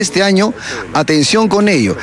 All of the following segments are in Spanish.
este año, atención con ello.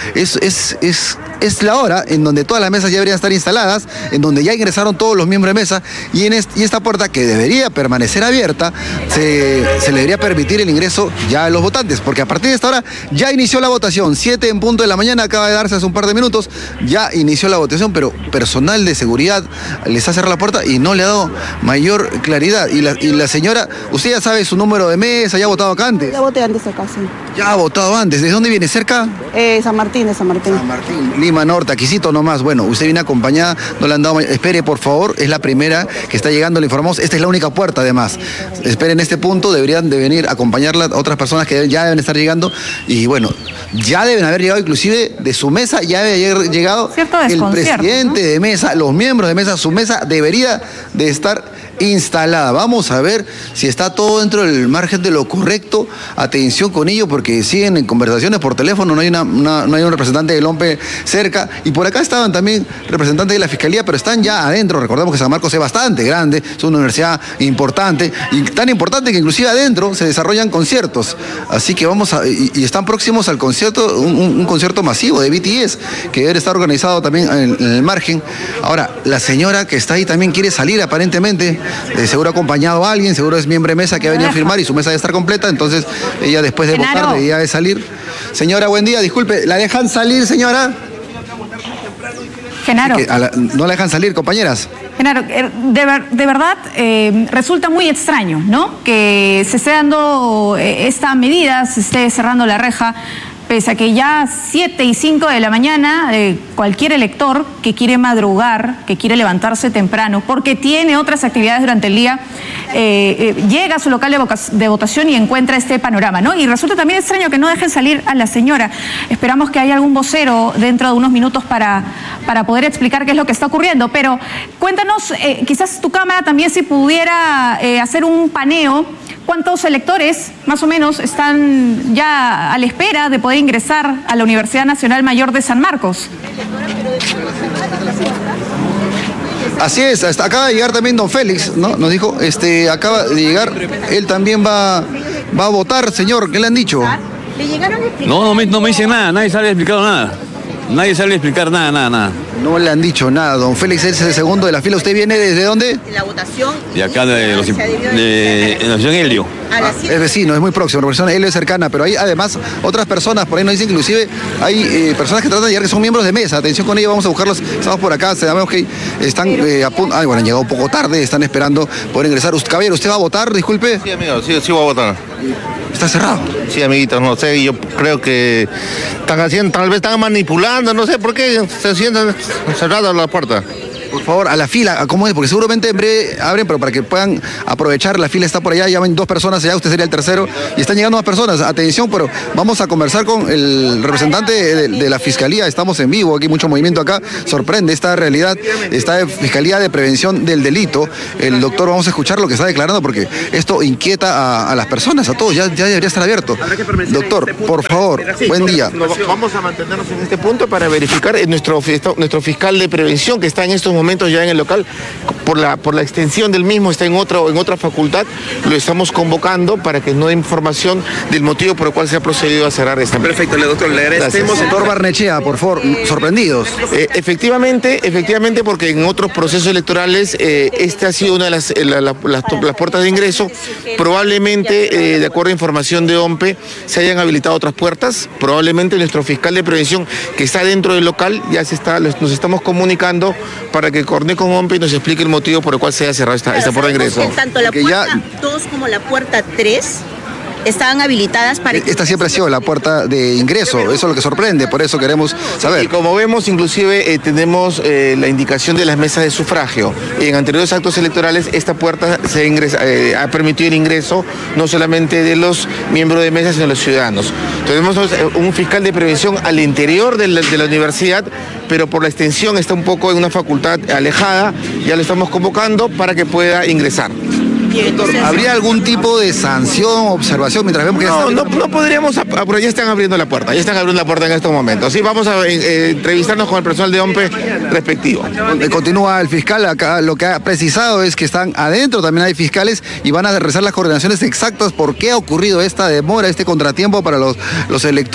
Es la hora en donde todas las mesas ya deberían estar instaladas, en donde ya ingresaron todos los miembros de mesa, y esta puerta, que debería permanecer abierta, se le debería permitir el ingreso ya a los votantes, porque a partir de esta hora ya inició la votación, 7 en punto de la mañana, acaba de darse hace un par de minutos, ya inició la votación, pero personal de seguridad les ha cerrado la puerta y no le ha dado mayor claridad. Y la señora, usted ya sabe su número de mesa, ya ha votado acá antes. Ya voté antes acá, sí. Ya ha votado antes. ¿De dónde viene? ¿Cerca? San Martín, de San Martín. San Martín, Lima Norte, aquícito nomás. Bueno, usted viene acompañada, no le han dado... Espere, por favor, es la primera que está llegando, le informamos. Esta es la única puerta, además. Espere en este punto, deberían de venir a acompañarla otras personas que ya deben estar llegando. Y bueno, ya deben haber llegado, inclusive de su mesa, ya debe haber llegado el presidente, ¿no?, de mesa, los miembros de mesa. Su mesa debería de estar instalada. Vamos a ver si está todo dentro del margen de lo correcto. Atención con ello, porque siguen en conversaciones por teléfono, no hay un representante del OMPE cerca, y por acá estaban también representantes de la Fiscalía, pero están ya adentro. Recordemos que San Marcos es bastante grande, es una universidad importante, y tan importante que inclusive adentro se desarrollan conciertos. Así que y están próximos al concierto, un concierto masivo de BTS, que debe estar organizado también en el margen. Ahora, la señora que está ahí también quiere salir, aparentemente, seguro acompañado a alguien, seguro es miembro de mesa que ha venido a firmar y su mesa debe estar completa, entonces ella, después de votar, debería de salir. Señora, buen día, disculpe, ¿la dejan salir, señora? Genaro. ¿No la dejan salir, compañeras? Genaro, de verdad resulta muy extraño, ¿no?, que se esté dando esta medida, se esté cerrando la reja, pese a que ya 7 y 5 de la mañana, cualquier elector que quiere madrugar, que quiere levantarse temprano, porque tiene otras actividades durante el día, llega a su local de votación y encuentra este panorama, ¿no? Y resulta también extraño que no dejen salir a la señora. Esperamos que haya algún vocero dentro de unos minutos para poder explicar qué es lo que está ocurriendo. Pero cuéntanos, quizás tu cámara también, si pudiera hacer un paneo. ¿Cuántos electores, más o menos, están ya a la espera de poder ingresar a la Universidad Nacional Mayor de San Marcos? Así es, acaba de llegar también don Félix, ¿no? Nos dijo, acaba de llegar, él también va a votar, señor. ¿Qué le han dicho? No me dicen nada, nadie sale a explicar nada. Nadie sale a explicar nada. No le han dicho nada, don Félix es el segundo de la fila. ¿Usted viene desde dónde? La votación. De acá, de la Nación Helio. Es vecino, es muy próximo, la persona Helio es cercana, pero hay además otras personas, por ahí nos dicen, inclusive hay personas que tratan de llegar que son miembros de mesa. Atención con ellos, vamos a buscarlos, estamos por acá, sabemos que están a punto, han llegado un poco tarde, están esperando poder ingresar. Caballero, ¿usted va a votar? Disculpe. Sí, amigo, sí voy a votar. ¿Está cerrado? Sí, amiguitos, no sé, yo creo que están haciendo, tal vez están manipulando, no sé por qué se sientan cerradas la puerta. Por favor, a la fila, ¿cómo es? Porque seguramente en breve abren, pero para que puedan aprovechar, la fila está por allá, ya ven 2 personas allá, usted sería el tercero, y están llegando más personas. Atención, pero vamos a conversar con el representante de la Fiscalía, estamos en vivo, aquí mucho movimiento acá, sorprende esta realidad, esta Fiscalía de Prevención del Delito. El doctor, vamos a escuchar lo que está declarando, porque esto inquieta a las personas, a todos, ya debería estar abierto. Doctor, por favor, buen día. Vamos a mantenernos en este punto para verificar nuestro fiscal de prevención, que está en estos momentos ya en el local, por la extensión del mismo, está en otra facultad, lo estamos convocando para que nos dé información del motivo por el cual se ha procedido a cerrar esta. Perfecto, doctor, le agradecemos. Doctor Barnechea, por favor, sorprendidos. Efectivamente, porque en otros procesos electorales esta ha sido una de las puertas de ingreso. Probablemente, de acuerdo a información de OMPE, se hayan habilitado otras puertas. Probablemente nuestro fiscal de prevención, que está dentro del local, nos estamos comunicando para que coordine con OMPE y nos explique el motivo por el cual se haya cerrado esta puerta de ingreso. Tanto la puerta 2 como la puerta 3 estaban habilitadas para... Esta siempre ha sido la puerta de ingreso, eso es lo que sorprende, por eso queremos saber. Y como vemos, inclusive tenemos la indicación de las mesas de sufragio. En anteriores actos electorales, esta puerta ha permitido el ingreso no solamente de los miembros de mesa, sino de los ciudadanos. Tenemos un fiscal de prevención al interior de la universidad, pero por la extensión está un poco en una facultad alejada, ya lo estamos convocando para que pueda ingresar. ¿Habría algún tipo de sanción, observación mientras vemos que no podríamos, pero ya están abriendo la puerta, en estos momentos. Sí, vamos a entrevistarnos con el personal de OMPE respectivo. Continúa el fiscal, acá lo que ha precisado es que están adentro, también hay fiscales y van a realizar las coordinaciones exactas por qué ha ocurrido esta demora, este contratiempo para los electores.